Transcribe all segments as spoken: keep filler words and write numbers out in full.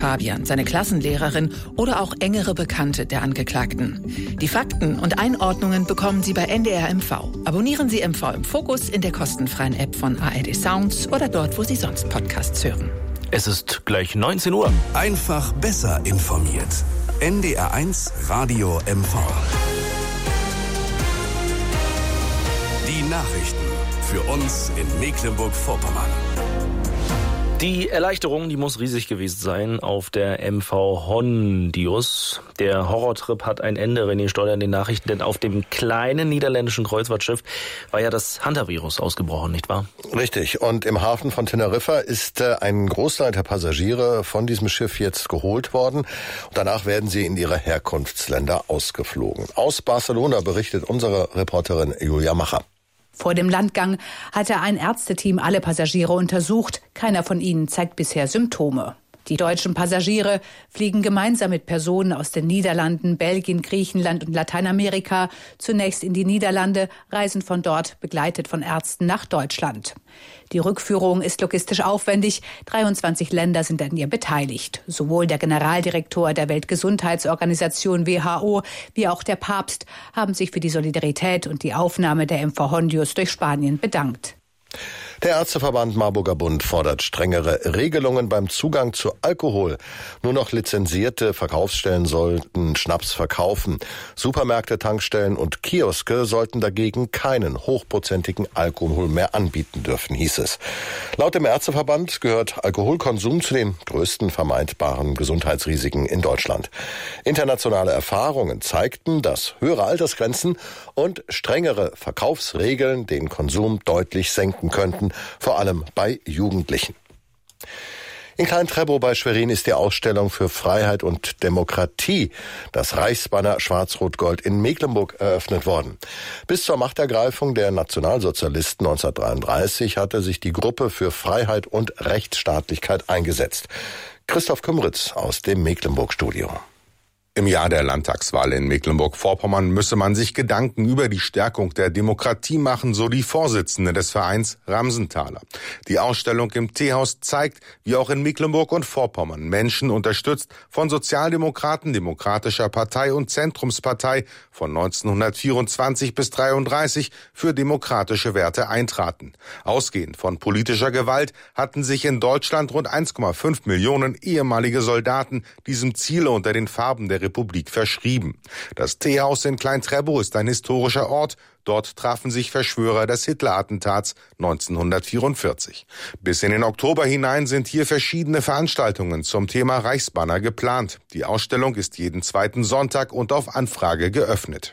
Fabian, seine Klassenlehrerin oder auch engere Bekannte der Angeklagten. Die Fakten und Einordnungen bekommen Sie bei N D R M V. Abonnieren Sie M V im Fokus in der kostenfreien App von A R D Sounds oder dort, wo Sie sonst Podcasts hören. Es ist gleich neunzehn Uhr. Einfach besser informiert. N D R eins Radio M V. Die Nachrichten für uns in Mecklenburg-Vorpommern. Die Erleichterung, die muss riesig gewesen sein auf der M V Hondius. Der Horrortrip hat ein Ende, René Steuer in den Nachrichten, denn auf dem kleinen niederländischen Kreuzfahrtschiff war ja das Hantavirus ausgebrochen, nicht wahr? Richtig. Und im Hafen von Teneriffa ist ein Großteil der Passagiere von diesem Schiff jetzt geholt worden. Und danach werden sie in ihre Herkunftsländer ausgeflogen. Aus Barcelona berichtet unsere Reporterin Julia Macher. Vor dem Landgang hatte ein Ärzteteam alle Passagiere untersucht. Keiner von ihnen zeigt bisher Symptome. Die deutschen Passagiere fliegen gemeinsam mit Personen aus den Niederlanden, Belgien, Griechenland und Lateinamerika zunächst in die Niederlande, reisen von dort begleitet von Ärzten nach Deutschland. Die Rückführung ist logistisch aufwendig. dreiundzwanzig Länder sind an ihr beteiligt. Sowohl der Generaldirektor der Weltgesundheitsorganisation W H O wie auch der Papst haben sich für die Solidarität und die Aufnahme der M V Hondius durch Spanien bedankt. Der Ärzteverband Marburger Bund fordert strengere Regelungen beim Zugang zu Alkohol. Nur noch lizenzierte Verkaufsstellen sollten Schnaps verkaufen. Supermärkte, Tankstellen und Kioske sollten dagegen keinen hochprozentigen Alkohol mehr anbieten dürfen, hieß es. Laut dem Ärzteverband gehört Alkoholkonsum zu den größten vermeidbaren Gesundheitsrisiken in Deutschland. Internationale Erfahrungen zeigten, dass höhere Altersgrenzen und strengere Verkaufsregeln den Konsum deutlich senken könnten, vor allem bei Jugendlichen. In Klein-Treptow bei Schwerin ist die Ausstellung für Freiheit und Demokratie, das Reichsbanner Schwarz-Rot-Gold in Mecklenburg, eröffnet worden. Bis zur Machtergreifung der Nationalsozialisten neunzehnhundertdreiunddreißig hatte sich die Gruppe für Freiheit und Rechtsstaatlichkeit eingesetzt. Christoph Kümmeritz aus dem Mecklenburg-Studio. Im Jahr der Landtagswahl in Mecklenburg-Vorpommern müsse man sich Gedanken über die Stärkung der Demokratie machen, so die Vorsitzende des Vereins Ramsenthaler. Die Ausstellung im Teehaus zeigt, wie auch in Mecklenburg und Vorpommern Menschen unterstützt von Sozialdemokraten, Demokratischer Partei und Zentrumspartei von neunzehnhundertvierundzwanzig bis dreiunddreißig für demokratische Werte eintraten. Ausgehend von politischer Gewalt hatten sich in Deutschland rund eins Komma fünf Millionen ehemalige Soldaten diesem Ziel unter den Farben der Republik verschrieben. Das Teehaus in Klein-Treptow ist ein historischer Ort. Dort trafen sich Verschwörer des Hitler-Attentats neunzehnhundertvierundvierzig. Bis in den Oktober hinein sind hier verschiedene Veranstaltungen zum Thema Reichsbanner geplant. Die Ausstellung ist jeden zweiten Sonntag und auf Anfrage geöffnet.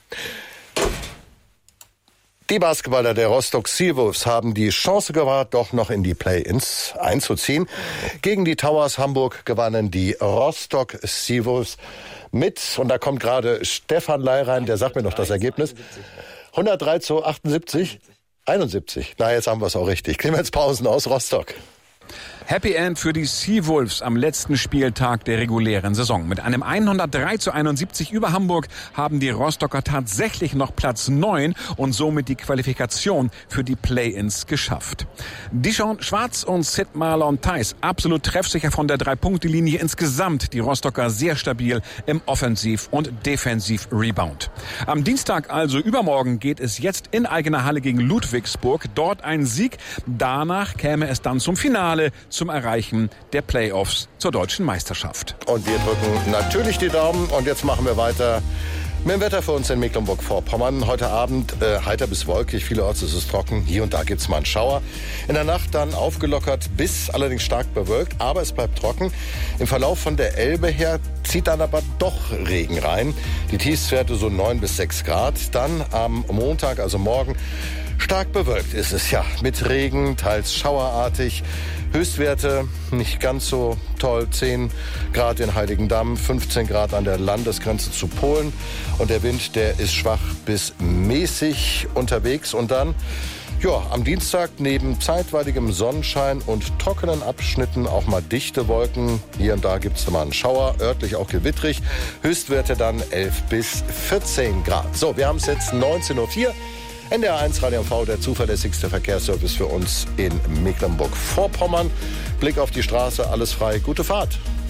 Die Basketballer der Rostock Seawolves haben die Chance gewahrt, doch noch in die Play-ins einzuziehen. Gegen die Towers Hamburg gewannen die Rostock Seawolves mit, und da kommt gerade Stefan Ley rein, der sagt mir noch das Ergebnis. hundertdrei zu achtundsiebzig? einundsiebzig. Na, jetzt haben wir es auch richtig. Clemens Pausen aus Rostock. Happy End für die Seawolves am letzten Spieltag der regulären Saison. Mit einem hundertdrei zu einundsiebzig über Hamburg haben die Rostocker tatsächlich noch Platz neun und somit die Qualifikation für die Play-ins geschafft. Dishon Schwarz und Sid Marlon Theis absolut treffsicher von der Drei-Punkte-Linie. Insgesamt die Rostocker sehr stabil im Offensiv- und Defensiv-Rebound. Am Dienstag, also übermorgen, geht es jetzt in eigener Halle gegen Ludwigsburg. Dort ein Sieg. Danach käme es dann zum Finale, zum Erreichen der Playoffs zur deutschen Meisterschaft. Und wir drücken natürlich die Daumen. Und jetzt machen wir weiter mit dem Wetter für uns in Mecklenburg-Vorpommern. Heute Abend äh, heiter bis wolkig, vielerorts ist es trocken. Hier und da gibt's mal einen Schauer. In der Nacht dann aufgelockert bis allerdings stark bewölkt, aber es bleibt trocken. Im Verlauf von der Elbe her zieht dann aber doch Regen rein. Die Tiefstwerte so neun bis sechs Grad. Dann am Montag, also morgen, stark bewölkt ist es, ja, mit Regen, teils schauerartig. Höchstwerte nicht ganz so toll, zehn Grad in Heiligendamm, fünfzehn Grad an der Landesgrenze zu Polen. Und der Wind, der ist schwach bis mäßig unterwegs. Und dann, ja, am Dienstag neben zeitweiligem Sonnenschein und trockenen Abschnitten auch mal dichte Wolken. Hier und da gibt es mal einen Schauer, örtlich auch gewittrig. Höchstwerte dann elf bis vierzehn Grad. So, wir haben es jetzt neunzehn Uhr vier. N D R eins Radio M V, der zuverlässigste Verkehrsservice für uns in Mecklenburg-Vorpommern. Blick auf die Straße, alles frei, gute Fahrt.